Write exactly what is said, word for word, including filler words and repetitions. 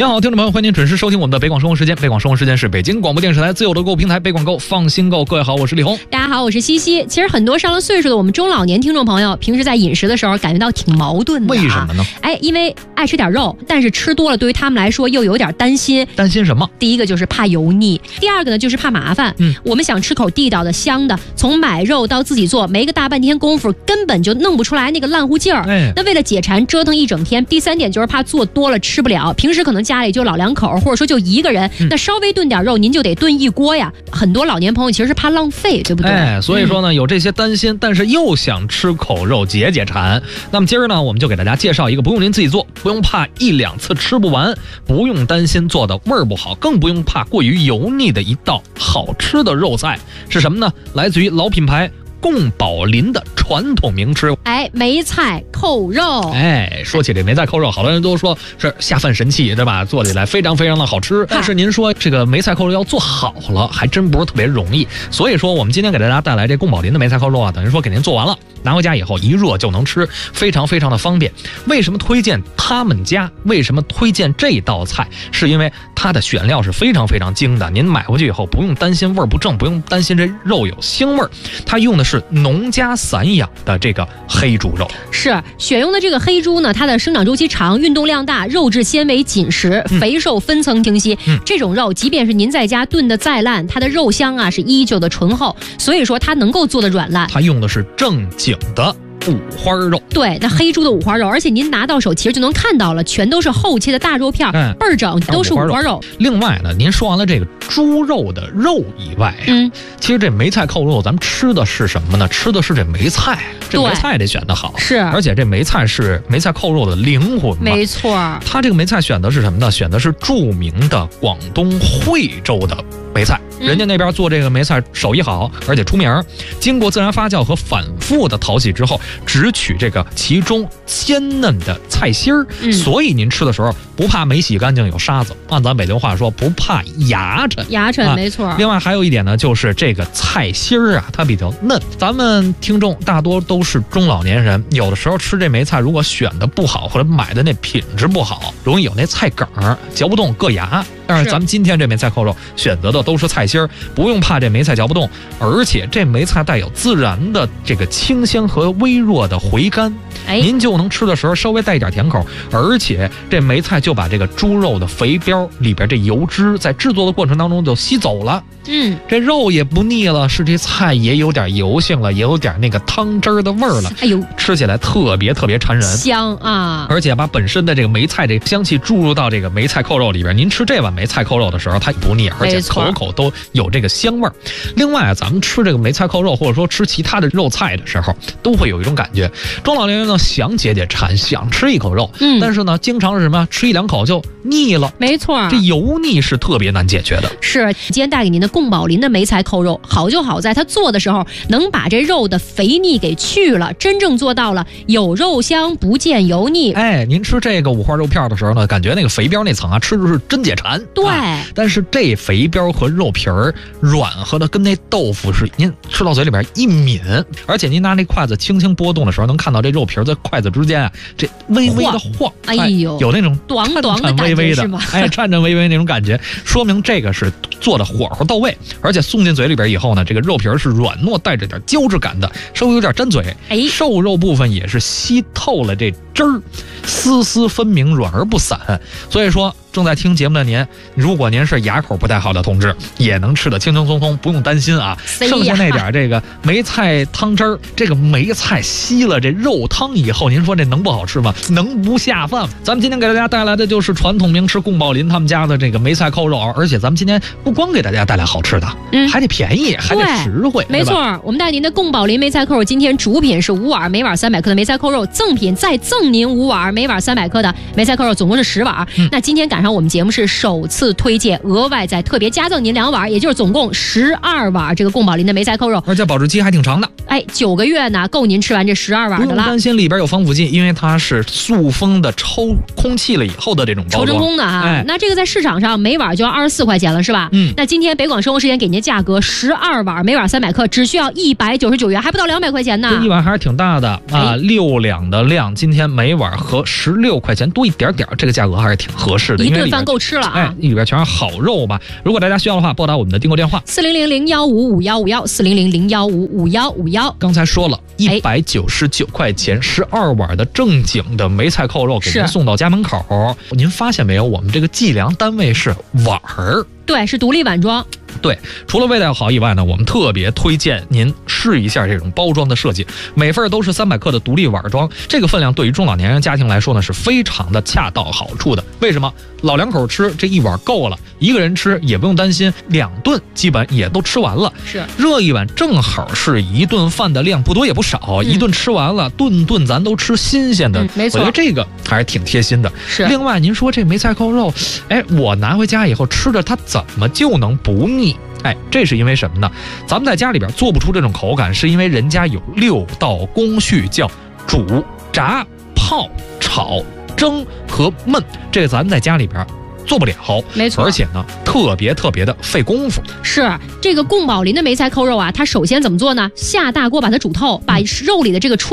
你好，听众朋友，欢迎您准时收听我们的北广生活时间。北广生活时间是北京广播电视台自有的购物平台北广购，放心购。各位好，我是李红。 大家好，我是西西。其实很多上了岁数的我们中老年听众朋友，平时在饮食的时候感觉到挺矛盾的、啊。 为什么呢？ 哎，因为爱吃点肉，但是吃多了对于他们来说又有点担心。 担心什么？ 第一个就是怕油腻，第二个呢就是怕麻烦。 嗯， 我们想吃口地道的、香的，从买肉到自己做，没个大半天功夫，根本就弄不出来那个烂乎劲儿。 哎， 那为了解馋，折腾一整天。第三点就是怕做多了吃不了，平时可能家里就老两口，或者说就一个人，嗯、那稍微炖点肉，您就得炖一锅呀。很多老年朋友其实是怕浪费，对不对？ 哎，所以说呢，嗯、有这些担心，但是又想吃口肉解解馋。那么今儿呢，我们就给大家介绍一个不用您自己做，不用怕一两次吃不完，不用担心做的味儿不好，更不用怕过于油腻的一道好吃的肉菜是什么呢？来自于老品牌宫保林的传统名吃， 哎，梅菜扣肉。 哎，说起这梅菜扣肉，好多人都说是下饭神器，对吧？做起来非常非常的好吃。但是您说这个梅菜扣肉要做好了，还真不是特别容易。所以说，我们今天给大家带来这宫保林的梅菜扣肉啊，等于说给您做完了，拿回家以后一热就能吃，非常非常的方便。为什么推荐他们家？为什么推荐这道菜？是因为它的选料是非常非常精的。您买回去以后不用担心味儿不正，不用担心这肉有腥味儿。它用的是是农家散养的这个黑猪肉， 是选用的这个黑猪呢，它的生长周期长，运动量大，肉质纤维紧实，肥瘦分层清晰、嗯、这种肉即便是您在家炖的再烂，它的肉香啊是依旧的醇厚，所以说它能够做的软烂。 它用的是正经的五花肉， 对，那黑猪的五花肉，而且您拿到手其实就能看到了，全都是厚切的大肉片，嗯、倍儿整，都是五花肉。 另外呢，您说完了这个猪肉的肉以外啊，嗯，其实这梅菜扣肉咱们吃的是什么呢？吃的是这梅菜，这梅菜得选得好， 是， 而且这梅菜是梅菜扣肉的灵魂嘛， 没错。 它这个梅菜选的是什么呢？选的是著名的广东惠州的梅菜。人家那边做这个梅菜手艺好，而且出名，经过自然发酵和反复的淘洗之后，只取这个其中鲜嫩的菜心儿、嗯，所以您吃的时候不怕没洗干净有沙子，按咱北京话说不怕牙碜， 牙碜、啊、没错。 另外还有一点呢，就是这个菜心儿啊，它比较嫩。咱们听众大多都是中老年人，有的时候吃这梅菜如果选的不好，或者买的那品质不好，容易有那菜梗儿，嚼不动硌牙。但是咱们今天这梅菜扣肉选择的都是菜心儿，不用怕这梅菜嚼不动，而且这梅菜带有自然的这个清香和微弱的回甘，哎，您就能吃的时候稍微带一点甜口，而且这梅菜就把这个猪肉的肥膘里边这油脂在制作的过程当中就吸走了，嗯，这肉也不腻了，是这菜也有点油性了，也有点那个汤汁儿的味儿了，哎呦，吃起来特别特别馋人， 香啊！ 而且把本身的这个梅菜这个香气注入到这个梅菜扣肉里边，您吃这碗梅菜扣肉的时候，它不腻，而且口口都有这个香味儿。另外啊，咱们吃这个梅菜扣肉，或者说吃其他的肉菜的时候，都会有一种感觉，中老年人呢想解解馋，想吃一口肉，嗯，但是呢，经常是什么，吃一两口就腻了， 没错， 这油腻是特别难解决的。 是，今天带给您的宫保林的梅菜扣肉，好就好在它做的时候能把这肉的肥腻给去了，真正做到了有肉香不见油腻。 哎，您吃这个五花肉片的时候呢，感觉那个肥膘那层啊，吃的是真解馋。 对、 啊，但是这肥膘和肉皮儿软和的跟那豆腐是，您吃到嘴里边一抿，而且您拿那筷子轻轻拨动的时候，能看到这肉皮在筷子之间啊，这微微的晃， 哎呦， 有那种短短的微微的，哎，颤颤巍巍那种感觉，说明这个是做的火候到位，而且送进嘴里边以后呢，这个肉皮是软糯带着点胶质感的，稍微有点粘嘴，哎，瘦肉部分也是吸透了这汁儿，丝丝分明，软而不散。所以说，正在听节目的您，如果您是牙口不太好的同志，也能吃得轻轻松松，不用担心啊。剩下那点这个梅菜汤汁儿，这个梅菜吸了这肉汤以后，您说这能不好吃吗？能不下饭吗？咱们今天给大家带来的就是传统名吃宫保林他们家的这个梅菜扣肉，而且咱们今天不光给大家带来好吃的，嗯，还得便宜，还得实惠。 没错，我们带您的宫保林梅菜扣肉，今天主品是五碗，每碗三百克的梅菜扣肉，赠品再赠您五碗，每碗三百克的梅菜扣肉，总共是十碗。嗯、那今天赶上我们节目是首次推荐，额外再特别加赠您两碗，也就是总共十二碗这个宫保林的梅菜扣肉， 而且保质期还挺长的。 哎，九个月呢，够您吃完这十二碗的了。 不用担心里边有防腐剂，因为它是塑封的，抽空气了以后的这种包装， 抽真空的哈。哎、那这个在市场上每碗就要二十四块钱了，是吧？嗯。那今天北广生活时间给您的价格，十二碗每碗三百克，只需要一百九十九元，还不到两百块钱呢。 这一碗还是挺大的啊，六两的量。今天每碗和十六块钱多一点点，这个价格还是挺合适的， 一顿饭够吃了啊！ 哎，里边全是好肉吧。如果大家需要的话，拨打我们的订购电话四零零零幺五五幺五幺四零零零幺五五幺五幺。 刚才说了，一百九十九块钱十二碗的正经的梅菜扣肉给您送到家门口。您发现没有？我们这个计量单位是碗儿。 对，是独立碗装。 对，除了味道好以外呢，我们特别推荐您试一下这种包装的设计，每份都是三百克的独立碗装，这个分量对于中老年人家庭来说呢是非常的恰到好处的。为什么？老两口吃这一碗够了，一个人吃也不用担心，两顿基本也都吃完了。 是热一碗正好是一顿饭的量，不多也不少，嗯、一顿吃完了，顿顿咱都吃新鲜的。 嗯、没错， 我觉得这个还是挺贴心的。 是。 另外，您说这梅菜扣肉，哎，我拿回家以后吃着它怎么就能不腻？哎，这是因为什么呢？咱们在家里边做不出这种口感，是因为人家有六道工序，叫煮、炸、泡、炒、蒸和焖，这个咱们在家里边做不了， 没错， 而且呢，特别特别的费功夫。 是这个宫保林的梅菜扣肉啊，它首先怎么做呢？下大锅把它煮透，把肉里的这个